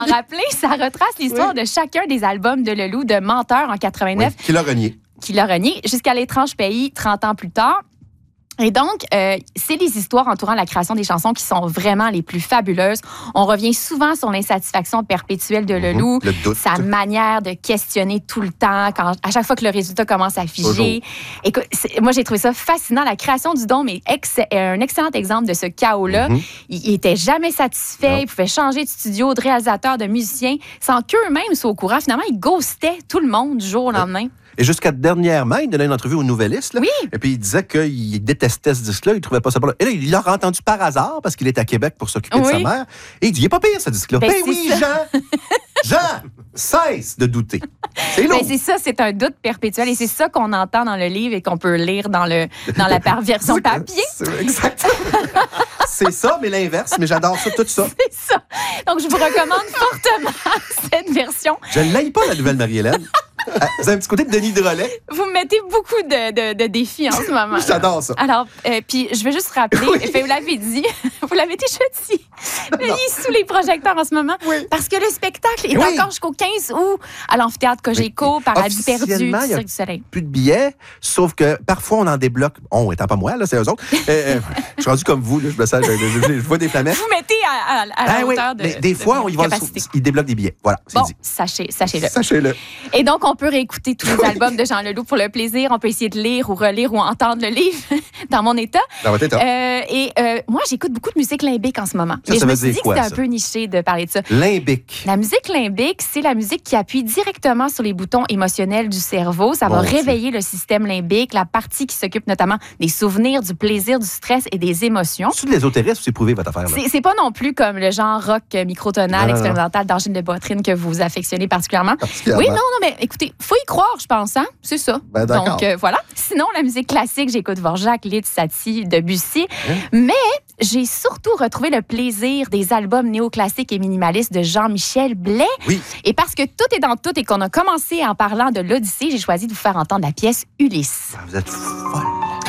Rappeler, ça retrace l'histoire de chacun des albums de Leloup, de Menteur en 89. Qui l'a renié. Jusqu'à L'étrange pays, 30 ans plus tard. Et donc, c'est les histoires entourant la création des chansons qui sont vraiment les plus fabuleuses. On revient souvent sur l'insatisfaction perpétuelle de Leloup, sa manière de questionner tout le temps, à chaque fois que le résultat commence à figer. Écoute, moi, j'ai trouvé ça fascinant. La création du Dôme est un excellent exemple de ce chaos-là. Il était jamais satisfait. Il pouvait changer de studio, de réalisateur, de musicien, sans qu'eux-mêmes soient au courant. Finalement, il ghostait tout le monde du jour au lendemain. Et jusqu'à dernièrement, il donnait une entrevue au Nouvelliste. Là, oui. Et puis, il disait qu'il détestait ce disque-là. Il ne trouvait pas ça bon. Et là, il l'a entendu par hasard parce qu'il est à Québec pour s'occuper de sa mère. Et il dit, il n'est pas pire, ce disque-là. Ben oui, Jean, cesse de douter. C'est lourd. C'est ça, c'est un doute perpétuel. Et c'est ça qu'on entend dans le livre et qu'on peut lire dans la version papier. Exactement. C'est ça, mais l'inverse. Mais j'adore ça, tout ça. C'est ça. Donc, je vous recommande fortement cette version. Je ne l'aille pas, la nouvelle Marie-Hélène. Vous avez un petit côté de Denis Drolet. Vous me mettez beaucoup de défis en ce moment. J'adore ça. Alors, puis je vais juste rappeler, vous l'avez dit, vous l'avez déjà dit, il est sous les projecteurs en ce moment. Parce que le spectacle est encore jusqu'au 15 août à l'amphithéâtre Cogeco, Paradis perdu, du Cirque du Soleil. Plus de billets, sauf que parfois on en débloque. On, étant pas moi, là, c'est eux autres. Je suis rendu comme vous, là, je vois des flamèches. Vous mettez à la hauteur de. Mais des fois, ils débloquent des billets. Voilà, c'est dit. Sachez-le. Sachez-le. Et donc, on peut réécouter tous les albums de Jean Leloup pour le plaisir. On peut essayer de lire ou relire ou entendre le livre dans mon état. Dans votre état. Moi, j'écoute beaucoup de musique limbique en ce moment. Ça je veut me suis dire dit quoi, que c'était un peu niché de parler de ça. Limbique. La musique limbique, c'est la musique qui appuie directement sur les boutons émotionnels du cerveau. Ça va réveiller le système limbique, la partie qui s'occupe notamment des souvenirs, du plaisir, du stress et des émotions. C'est de l'ésotérisme ou c'est prouvé votre affaire? Là? C'est pas non plus comme le genre rock microtonal, expérimental d'Angèle de Boitrine que vous affectionnez particulièrement. Oui, non, mais écoutez, faut y croire, je pense, hein? C'est ça. Ben, donc, voilà. Sinon, la musique classique, j'écoute Dvorak, Liszt, Satie, Debussy. Mais j'ai surtout retrouvé le plaisir des albums néoclassiques et minimalistes de Jean-Michel Blais. Oui. Et parce que tout est dans tout et qu'on a commencé en parlant de l'Odyssée, j'ai choisi de vous faire entendre la pièce Ulysse. Vous êtes folle.